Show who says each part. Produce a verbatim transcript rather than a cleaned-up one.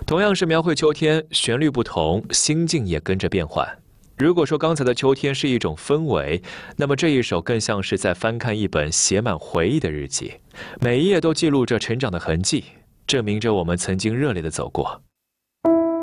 Speaker 1: 同样是描绘秋天，旋律不同，心境也跟着变换。如果说刚才的秋天是一种氛围，那么这一首更像是在翻看一本写满回忆的日记，每一页都记录着成长的痕迹，证明着我们曾经热烈的走过。